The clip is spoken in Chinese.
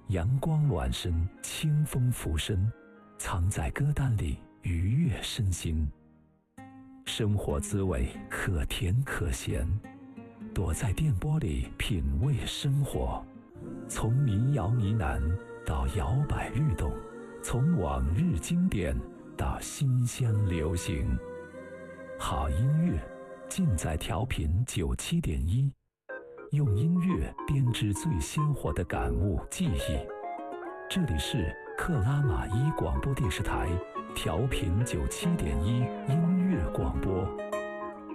阳光暖身，清风拂身，藏在歌单里愉悦身心。生活滋味可甜可咸，躲在电波里品味生活。从民谣呢喃到摇摆律动，从往日经典到新乡流行。好音乐尽在调频97.1，用音乐编织最鲜活的感悟记忆。这里是克拉玛依广播电视台调频97.1音乐广播。